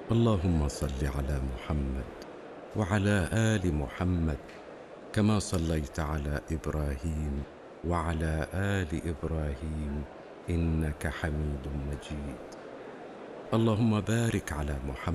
اللهم صل على محمد وعلى آل محمد كما صليت على إبراهيم وعلى آل إبراهيم إنك حميد مجيد. اللهم بارك على محمد